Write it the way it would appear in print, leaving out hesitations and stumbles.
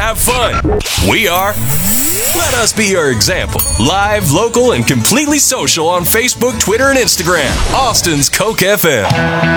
have fun. We are. Let us be your example. Live, local, and completely social on Facebook, Twitter, and Instagram. Austin's Coke FM.